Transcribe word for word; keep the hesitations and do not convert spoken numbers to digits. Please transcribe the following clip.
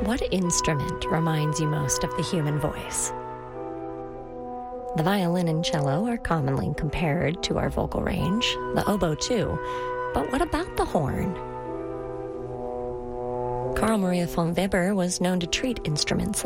What instrument reminds you most of the human voice? The violin and cello are commonly compared to our vocal range, the oboe too, but what about the horn? Carl Maria von Weber was known to treat instruments